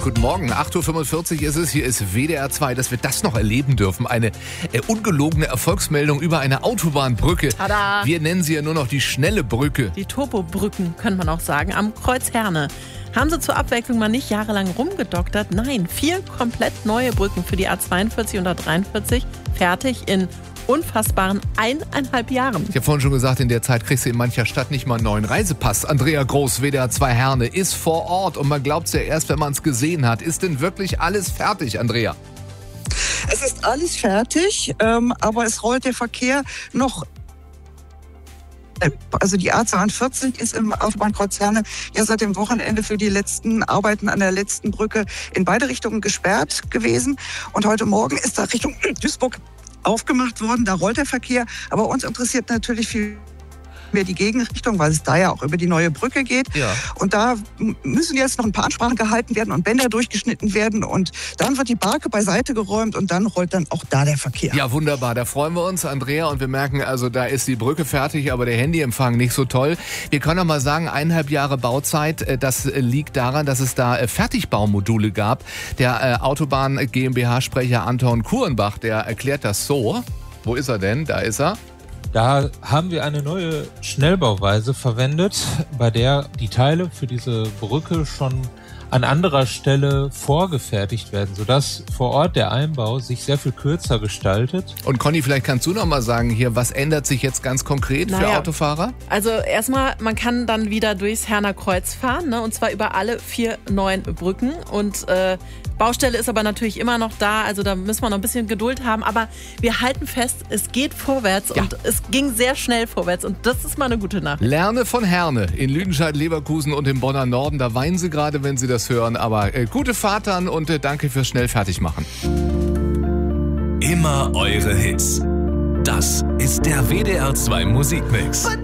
Guten Morgen, 8.45 Uhr ist es, hier ist WDR 2, dass wir das noch erleben dürfen. Eine ungelogene Erfolgsmeldung über eine Autobahnbrücke. Tada! Wir nennen sie ja nur noch die schnelle Brücke. Die Turbobrücken, könnte man auch sagen, am Kreuz Herne. Haben sie zur Abwechslung mal nicht jahrelang rumgedoktert? Nein, 4 komplett neue Brücken für die A42 und A43, fertig in unfassbaren 1,5 Jahren. Ich habe vorhin schon gesagt, in der Zeit kriegst du in mancher Stadt nicht mal einen neuen Reisepass. Andrea Groß, WDR 2 Herne, ist vor Ort und man glaubt es ja erst, wenn man es gesehen hat. Ist denn wirklich alles fertig, Andrea? Es ist alles fertig, aber es rollt der Verkehr noch. Also die A42 ist im Autobahnkreuz Herne ja seit dem Wochenende für die letzten Arbeiten an der letzten Brücke in beide Richtungen gesperrt gewesen. Und heute Morgen ist da Richtung Duisburg aufgemacht worden. Da rollt der Verkehr. Aber uns interessiert natürlich viel mehr die Gegenrichtung, weil es da ja auch über die neue Brücke geht. Ja. Und da müssen jetzt noch ein paar Ansprachen gehalten werden und Bänder durchgeschnitten werden. Und dann wird die Barke beiseite geräumt und dann rollt dann auch da der Verkehr. Ja, wunderbar. Da freuen wir uns, Andrea. Und wir merken, also da ist die Brücke fertig, aber der Handyempfang nicht so toll. Wir können auch mal sagen, 1,5 Jahre Bauzeit, das liegt daran, dass es da Fertigbaumodule gab. Der Autobahn GmbH-Sprecher Anton Kurenbach, der erklärt das so. Wo ist er denn? Da ist er. Da haben wir eine neue Schnellbauweise verwendet, bei der die Teile für diese Brücke schon an anderer Stelle vorgefertigt werden, sodass vor Ort der Einbau sich sehr viel kürzer gestaltet. Und Conny, vielleicht kannst du noch mal sagen hier, was ändert sich jetzt ganz konkret für Autofahrer? Also erstmal, man kann dann wieder durchs Herner Kreuz fahren, ne? Und zwar über alle 4 neuen Brücken. Und Baustelle ist aber natürlich immer noch da, also da müssen wir noch ein bisschen Geduld haben. Aber wir halten fest, es geht vorwärts und es ging sehr schnell vorwärts. Und das ist mal eine gute Nachricht. Lerne von Herne in Lüdenscheid, Leverkusen und im Bonner Norden. Da weinen sie gerade, wenn sie das hören. Aber gute Fahrt dann und danke fürs schnell fertig machen. Immer eure Hits. Das ist der WDR 2 Musikmix.